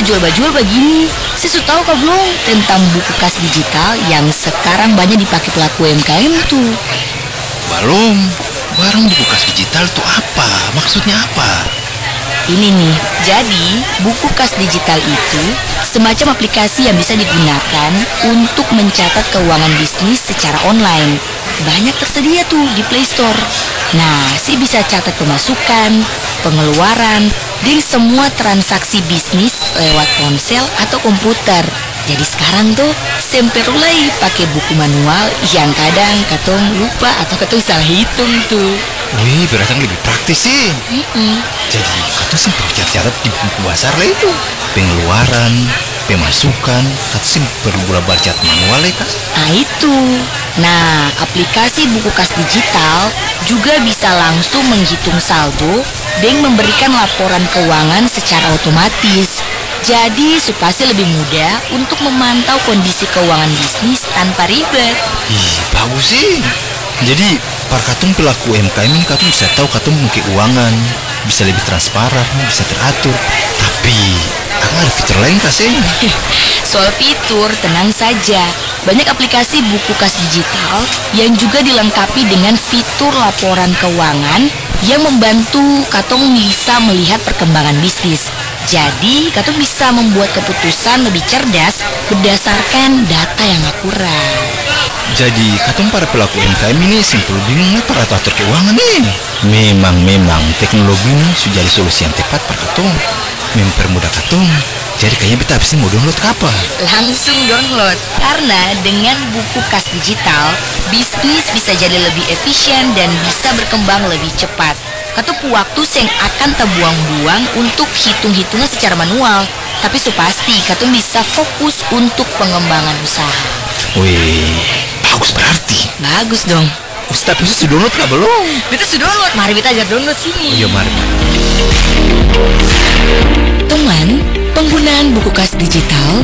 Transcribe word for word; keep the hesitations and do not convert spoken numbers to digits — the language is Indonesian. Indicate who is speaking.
Speaker 1: jual-jual begini. Saya sudah tahu kah belum tentang buku kas digital yang sekarang banyak dipakai pelaku U M K M tuh?
Speaker 2: Belum. Barang buku kas digital tuh apa? Maksudnya apa?
Speaker 1: Ini nih, jadi buku kas digital itu semacam aplikasi yang bisa digunakan untuk mencatat keuangan bisnis secara online. Banyak tersedia tuh di Play Store. Nah, si bisa catat pemasukan, pengeluaran, dan semua transaksi bisnis lewat ponsel atau komputer. Jadi sekarang tuh semperulai pakai buku manual yang kadang katong lupa atau katong salah hitung tuh.
Speaker 2: Wih, berarti lebih praktis sih.
Speaker 1: Mm-mm.
Speaker 2: Jadi, katong sih perlu catat di buku besar lah itu. Pengeluaran, pemasukan, katong sih perlu bola baca manual ya kak.
Speaker 1: Nah itu. Nah, aplikasi buku kas digital juga bisa langsung menghitung saldo dan memberikan laporan keuangan secara otomatis. Jadi supaya lebih mudah untuk memantau kondisi keuangan bisnis tanpa ribet.
Speaker 2: Ih, bagus sih. Jadi, para katong pelaku U M K M ini katong bisa tahu katong punya keuangan, bisa lebih transparan, bisa teratur. Tapi, akan ada fitur lain kah sih?
Speaker 1: Soal fitur, tenang saja. Banyak aplikasi buku kas digital yang juga dilengkapi dengan fitur laporan keuangan yang membantu katong bisa melihat perkembangan bisnis. Jadi, katong bisa membuat keputusan lebih cerdas berdasarkan data yang akurat.
Speaker 2: Jadi, katong para pelaku U M K M ini simpul bingung lah para atur keuangan nih. Memang, memang teknologi ini sudah jadi solusi yang tepat para katong. Mempermudah katong. Jadi kayaknya kita habis ini mau download ke apa?
Speaker 1: Langsung download. Karena dengan buku kas digital, bisnis bisa jadi lebih efisien dan bisa berkembang lebih cepat. Katong waktu yang akan terbuang-buang untuk hitung-hitungan secara manual. Tapi supasti katong bisa fokus untuk pengembangan usaha.
Speaker 2: Wih, bagus berarti.
Speaker 1: Bagus dong.
Speaker 2: Ustaz, itu sudah download kah belum?
Speaker 1: Kita sudah download. Mari kita aja download sini.
Speaker 2: Oh iya, mari.
Speaker 1: Teman, penggunaan buku kas digital